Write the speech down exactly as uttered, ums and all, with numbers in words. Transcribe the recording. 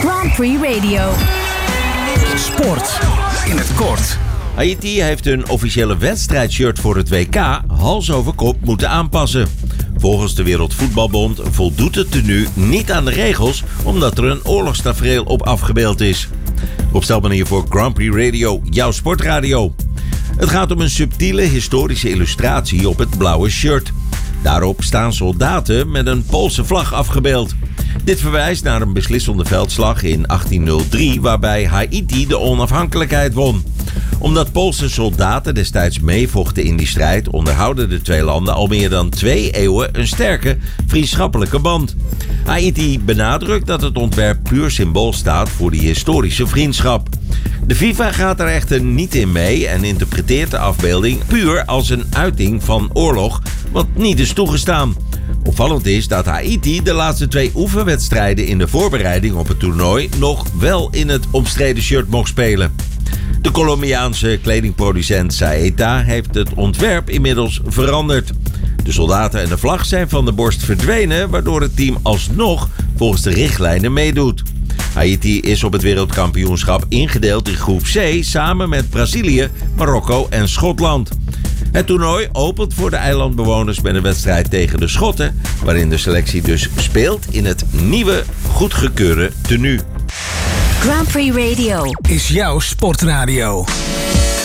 Grand Prix Radio. Sport in het kort. Haiti heeft een officiële wedstrijdshirt voor het W K hals over kop moeten aanpassen. Volgens de Wereldvoetbalbond voldoet het tenue niet aan de regels omdat er een oorlogstafereel op afgebeeld is. Opstelmanier voor Grand Prix Radio, jouw sportradio. Het gaat om een subtiele historische illustratie op het blauwe shirt. Daarop staan soldaten met een Poolse vlag afgebeeld. Dit verwijst naar een beslissende veldslag in achttienhonderddrie waarbij Haiti de onafhankelijkheid won. Omdat Poolse soldaten destijds meevochten in die strijd onderhouden de twee landen al meer dan twee eeuwen een sterke vriendschappelijke band. Haiti benadrukt dat het ontwerp puur symbool staat voor die historische vriendschap. De FIFA gaat er echter niet in mee en interpreteert de afbeelding puur als een uiting van oorlog, wat niet is toegestaan. Opvallend is dat Haiti de laatste twee oefenwedstrijden in de voorbereiding op het toernooi nog wel in het omstreden shirt mocht spelen. De Colombiaanse kledingproducent Saeta heeft het ontwerp inmiddels veranderd. De soldaten en de vlag zijn van de borst verdwenen, waardoor het team alsnog volgens de richtlijnen meedoet. Haiti is op het wereldkampioenschap ingedeeld in groep C samen met Brazilië, Marokko en Schotland. Het toernooi opent voor de eilandbewoners met een wedstrijd tegen de Schotten, waarin de selectie dus speelt in het nieuwe, goedgekeurde tenue. Grand Prix Radio Is jouw sportradio.